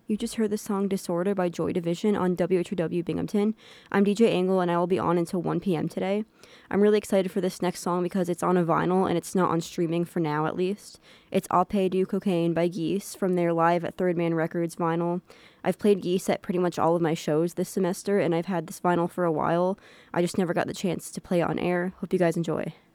You just heard the song Disorder by Joy Division on WHW Binghamton. I'm DJ Angle and I will be on until 1 p.m. today. I'm really excited for this next song because it's on a vinyl and it's not on streaming for now at least. It's I'll Pay Do Cocaine by Geese from their Live at Third Man Records vinyl. I've played Geese at pretty much all of my shows this semester and I've had this vinyl for a while. I just never got the chance to play it on air. Hope you guys enjoy.